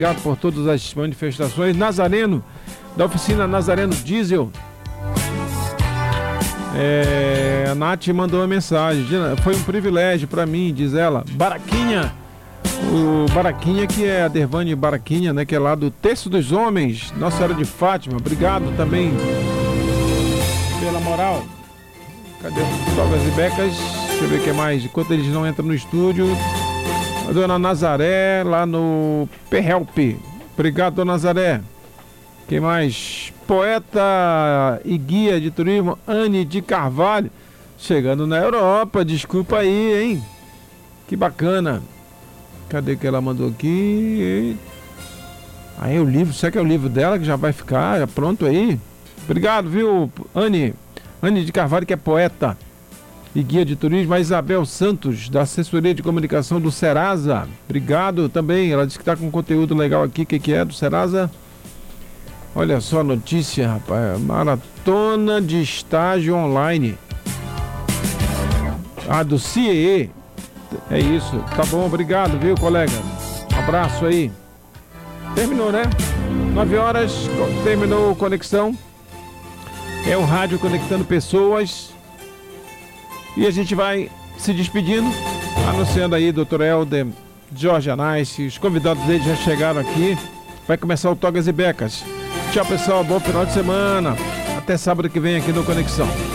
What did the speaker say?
Obrigado por todas as manifestações. Nazareno, da oficina Nazareno Diesel. A Nath mandou uma mensagem. Foi um privilégio para mim, diz ela. Baraquinha. O Baraquinha, que é a Dervane Baraquinha, né? Que é lá do Terço dos Homens, Nossa Senhora de Fátima. Obrigado também pela moral. Cadê os Togas e Becas? Deixa eu ver o que mais. Enquanto eles não entram no estúdio. A dona Nazaré, lá no Perhelp. Obrigado, dona Nazaré. Quem mais? Poeta e guia de turismo, Anne de Carvalho. Chegando na Europa, desculpa aí, hein? Que bacana. Cadê que ela mandou aqui? Aí o livro, será que é o livro dela que já vai ficar já pronto aí? Obrigado, viu, Anne? Anne de Carvalho, que é poeta e guia de turismo. A Isabel Santos, da assessoria de comunicação do Serasa. Obrigado também. Ela disse que está com conteúdo legal aqui. O que é do Serasa? Olha só a notícia, rapaz. Maratona de estágio online. Do CIE. É isso. Tá bom, obrigado, viu, colega? Um abraço aí. Terminou, né? 9 horas, terminou o Conexão. É o rádio conectando pessoas. E a gente vai se despedindo, anunciando aí Dr. Helder, Jorge Anais, os convidados deles já chegaram aqui. Vai começar o Togas e Becas. Tchau, pessoal, bom final de semana. Até sábado que vem aqui no Conexão.